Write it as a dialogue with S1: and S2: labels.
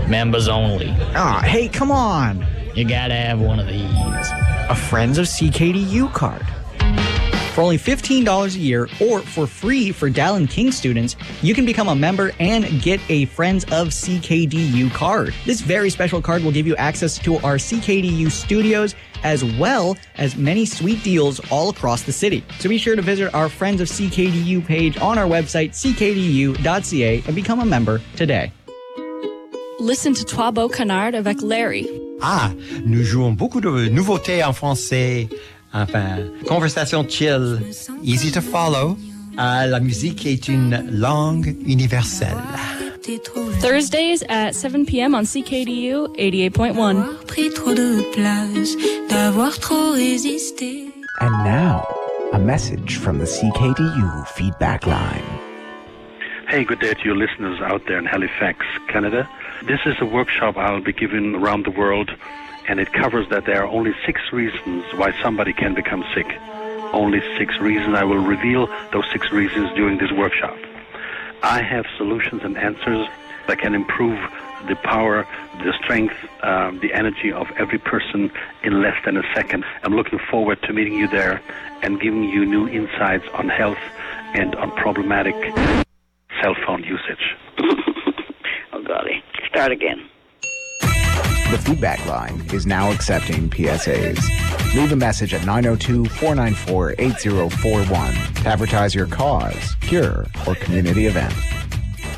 S1: Members only.
S2: Ah, hey, come on.
S1: You gotta have one of these.
S2: A Friends of CKDU card. For only $15 a year, or for free for Dallin King students, you can become a member and get a Friends of CKDU card. This very special card will give you access to our CKDU studios, as well as many sweet deals all across the city. So be sure to visit our Friends of CKDU page on our website, ckdu.ca, and become a member today.
S3: Listen to Toi Beau Canard avec Larry.
S4: Ah, nous jouons beaucoup de nouveautés en français. Enfin, conversation chill, easy to follow. La musique est une langue universelle.
S3: Thursdays at 7 p.m. on CKDU 88.1.
S5: Pris trop de place, d'avoir trop résisté.
S6: And now, a message from the CKDU feedback line.
S7: Hey, good day to your listeners out there in Halifax, Canada. This is a workshop I'll be giving around the world, and it covers that there are only 6 reasons why somebody can become sick. Only 6 reasons. I will reveal those 6 reasons during this workshop. I have solutions and answers that can improve the power, the strength, the energy of every person in less than a second. I'm looking forward to meeting you there and giving you new insights on health and on problematic cell phone usage.
S8: Oh, golly. Start again.
S6: The feedback line is now accepting PSAs. Leave a message at 902-494-8041 to advertise your cause, cure, or community event.